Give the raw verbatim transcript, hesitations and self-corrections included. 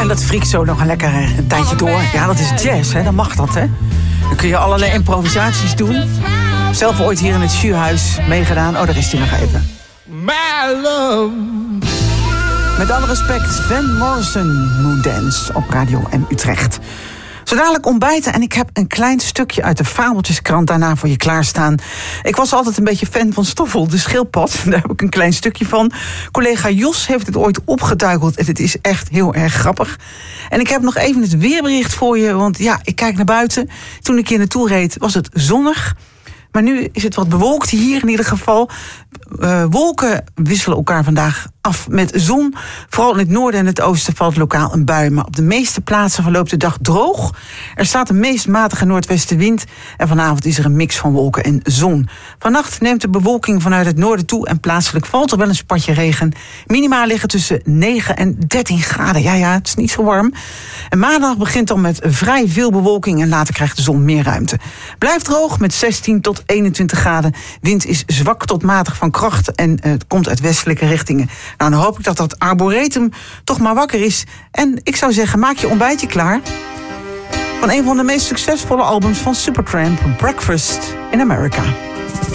En dat friekt zo nog een lekker een tijdje door. Ja, dat is jazz, hè? Dan mag dat, hè? Dan kun je allerlei improvisaties doen. Zelf ooit hier in het Schuurhuis meegedaan. Oh, daar is hij nog even. My love. Met alle respect, Van Morrison, Moondance op Radio M Utrecht. Zo dadelijk ontbijten en ik heb een klein stukje uit de Fabeltjeskrant daarna voor je klaarstaan. Ik was altijd een beetje fan van Stoffel, de schildpad. Daar heb ik een klein stukje van. Collega Jos heeft het ooit opgeduikeld en het is echt heel erg grappig. En ik heb nog even het weerbericht voor je, want ja, ik kijk naar buiten. Toen ik hier naartoe reed was het zonnig. Maar nu is het wat bewolkt hier in ieder geval. Uh, wolken wisselen elkaar vandaag af met zon. Vooral in het noorden en het oosten valt lokaal een bui. Maar op de meeste plaatsen verloopt de dag droog. Er staat een meest matige noordwestenwind. En vanavond is er een mix van wolken en zon. Vannacht neemt de bewolking vanuit het noorden toe. En plaatselijk valt er wel een spatje regen. Minima liggen tussen negen en dertien graden. Ja, ja, het is niet zo warm. En maandag begint dan met vrij veel bewolking. En later krijgt de zon meer ruimte. Blijft droog met zestien tot eenentwintig graden. Wind is zwak tot matig van kracht. En uh, het komt uit westelijke richtingen. Nou, dan hoop ik dat dat arboretum toch maar wakker is. En ik zou zeggen, maak je ontbijtje klaar. Van een van de meest succesvolle albums van Supertramp, Breakfast in America.